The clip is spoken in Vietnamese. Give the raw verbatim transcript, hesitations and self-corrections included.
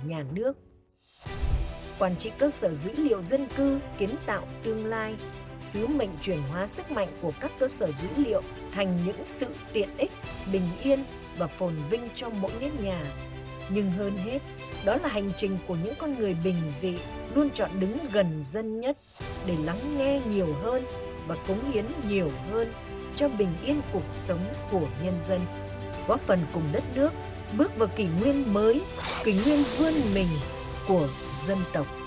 nhà nước. Quản trị cơ sở dữ liệu dân cư, kiến tạo tương lai, sứ mệnh chuyển hóa sức mạnh của các cơ sở dữ liệu thành những sự tiện ích, bình yên và phồn vinh cho mỗi nếp nhà. Nhưng hơn hết, đó là hành trình của những con người bình dị, luôn chọn đứng gần dân nhất để lắng nghe nhiều hơn và cống hiến nhiều hơn cho bình yên cuộc sống của nhân dân, góp phần cùng đất nước bước vào kỷ nguyên mới, kỷ nguyên vươn mình của dân tộc.